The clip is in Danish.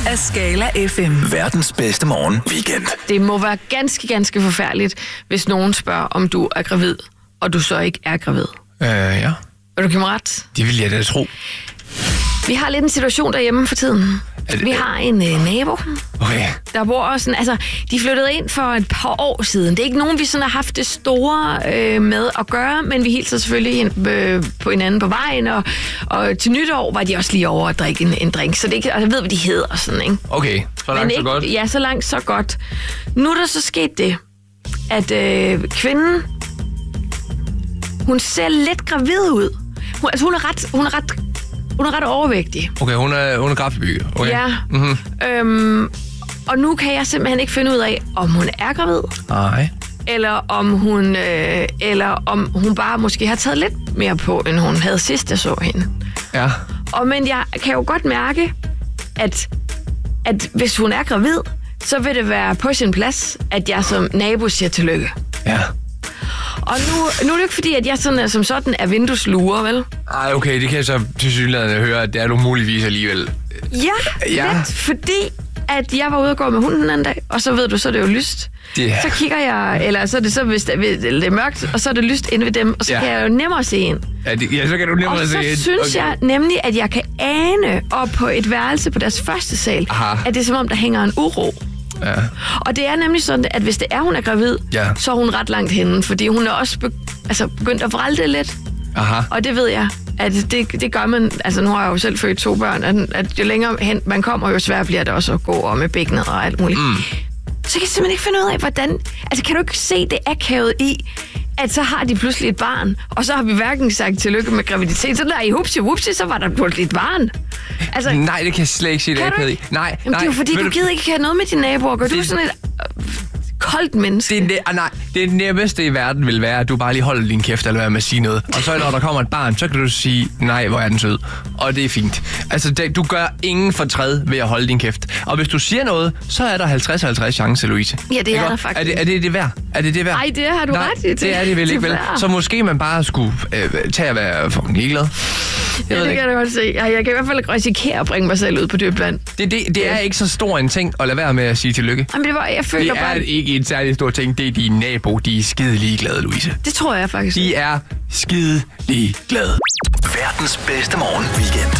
af Skala FM. Verdens bedste morgen weekend. Det må være ganske, ganske forfærdeligt, hvis nogen spørger, om du er gravid, og du så ikke er gravid. Ja. Vil du give mig ret? Det vil jeg da tro. Vi har lidt en situation derhjemme for tiden. Vi har en nabo, der bor sådan, altså, de flyttede ind for et par år siden. Det er ikke nogen, vi sådan har haft det store med at gøre, men vi hilser selvfølgelig på hinanden på vejen, og til nytår var de også lige over at drikke en drink, så det ikke, altså, jeg ved, hvad de hedder og sådan, ikke? Okay, så langt så godt. Ja, så langt så godt. Nu er der så sket det, at kvinden, hun ser lidt gravid ud. Hun er ret overvægtig. Okay, hun er kraftig. Okay. Ja. Mm-hmm. Og nu kan jeg simpelthen ikke finde ud af, om hun er gravid. Nej. Eller om hun bare måske har taget lidt mere på, end hun havde sidst, jeg så hende. Ja. Men jeg kan jo godt mærke, at hvis hun er gravid, så vil det være på sin plads, at jeg som nabo siger tillykke. Ja. Og nu er det ikke fordi, at jeg som sådan er vinduesluger, vel? Ej, okay, det kan jeg så til synligheden høre, at det er du muligvis alligevel. Ja, lidt, fordi at jeg var ude og gå med hunden den anden dag, og så ved du, så er det jo lyst. Så kigger jeg, eller så er det så, hvis det er mørkt, og så er det lyst inde ved dem, og så kan jeg jo nemmere se ind. Ja, så kan du nemmere se ind. Og så synes jeg nemlig, at jeg kan ane op på et værelse på deres første sal, at det er som om, der hænger en uro. Ja. Og det er nemlig sådan, at hvis det er, hun er gravid, så er hun ret langt henne, fordi hun er også begyndt at vralte lidt. Aha. Og det ved jeg, at det gør man, altså nu har jeg jo selv født 2 børn, at jo længere hen man kommer, jo sværere bliver det også at gå og med bækkenet og alt muligt. Så kan jeg simpelthen ikke finde ud af, hvordan, altså kan du ikke se det akavet i, at så har de pludselig et barn, og så har vi hverken sagt tillykke med graviditet, så der i hupsi, så var der pludselig et barn. Altså, nej, det kan jeg slet ikke se det akavet i. Nej. Jamen, det er jo fordi, du gider ikke have noget med dine naboer. Gør du sådan et koldt menneske? Det nemmeste i verden vil være, at du bare lige holder din kæft eller hvad med at sige noget. Og så når der kommer et barn, så kan du sige, nej, hvor er den sød. Og det er fint. Altså, du gør ingen fortræd ved at holde din kæft. Og hvis du siger noget, så er der 50-50 chance, Louise. Ja, det er der faktisk. Er det værd? Er det værd? Nej, det har du ret i. Det er det vel ikke vel. Så måske man bare skulle tage at være fucking ligeglad. Ja, det kan jeg godt se. Jeg kan i hvert fald risikere at bringe mig selv ud på dybt vand. Det er ikke så stor en ting at lade være med at sige tillykke. Jamen, jeg føler bare... Det er ikke en særlig stor ting. Det er dine nabo. De er skide ligeglade, Louise. Det tror jeg faktisk. De er skide ligeglade. Verdens bedste morgen weekend.